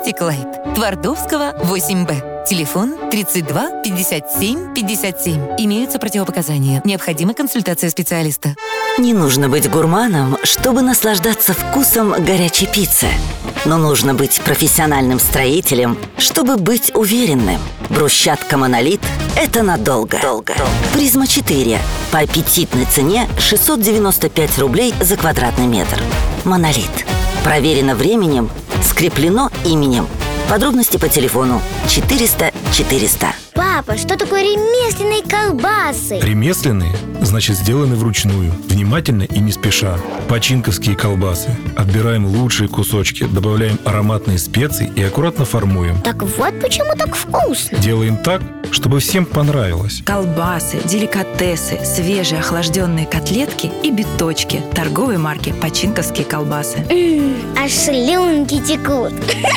Пластик Лайт. Твардовского, 8Б. Телефон 32 57 57. Имеются противопоказания. Необходима консультация специалиста. Не нужно быть гурманом, чтобы наслаждаться вкусом горячей пиццы. Но нужно быть профессиональным строителем, чтобы быть уверенным. Брусчатка «Монолит» — это надолго. Призма 4. По аппетитной цене 695 рублей за квадратный метр. «Монолит». Проверено временем, скреплено именем. Подробности по телефону 400 400. Папа, что такое ремесленные колбасы? Ремесленные, значит, сделаны вручную, внимательно и не спеша. Починковские колбасы. Отбираем лучшие кусочки, добавляем ароматные специи и аккуратно формуем. Так вот почему так вкусно. Делаем так, чтобы всем понравилось. Колбасы, деликатесы, свежие охлажденные котлетки и биточки торговой марки «Починковские колбасы». Аж слюнки текут.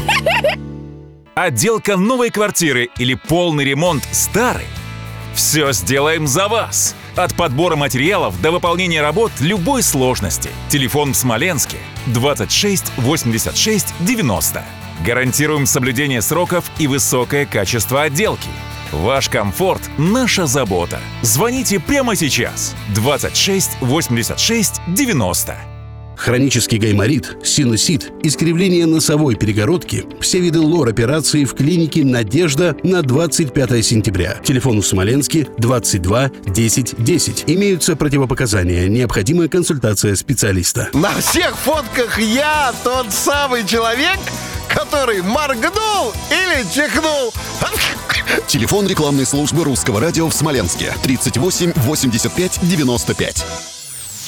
Отделка новой квартиры или полный ремонт старой? Все сделаем за вас. От подбора материалов до выполнения работ любой сложности. Телефон в Смоленске 26 86 90. Гарантируем соблюдение сроков и высокое качество отделки. Ваш комфорт – наша забота. Звоните прямо сейчас. 26 86 90. Хронический гайморит, синусит, искривление носовой перегородки – все виды лор-операции в клинике «Надежда» на 25 сентября. Телефон в Смоленске 22 10 10. Имеются противопоказания. Необходимая консультация специалиста. На всех фотках я тот самый человек, который моргнул или чихнул. Телефон рекламной службы Русского радио в Смоленске 38 85 95.